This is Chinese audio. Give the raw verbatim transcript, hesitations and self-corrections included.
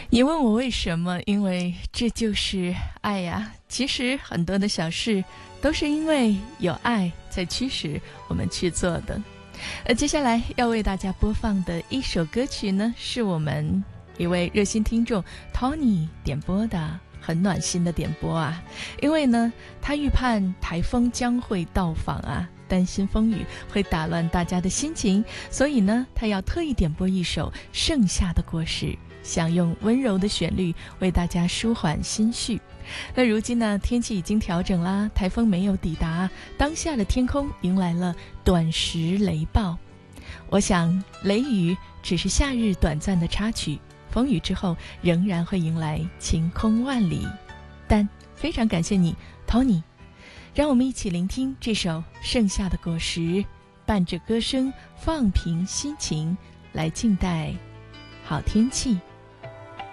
你问我为什么？因为这就是爱呀。其实很多的小事都是因为有爱才驱使我们去做的。呃，接下来要为大家播放的一首歌曲呢，是我们一位热心听众 Tony 点播的，很暖心的点播啊。因为呢，他预判台风将会到访啊，担心风雨会打乱大家的心情，所以呢，他要特意点播一首《盛夏的果实》，想用温柔的旋律为大家舒缓心绪。那如今呢，天气已经调整啦，台风没有抵达，当下的天空迎来了短时雷暴。我想雷雨只是夏日短暂的插曲，风雨之后仍然会迎来晴空万里。但非常感谢你 Tony， 让我们一起聆听这首《盛夏的果实》，伴着歌声放平心情，来静待好天气。